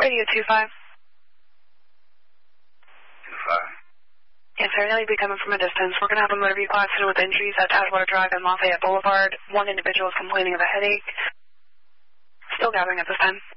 Radio 25. 25. Yes, sir. I know you'll be coming from a distance. We're going to have a motor vehicle accident with injuries at Atwater Drive and Lafayette Boulevard. One individual is complaining of a headache. Still gathering at this time.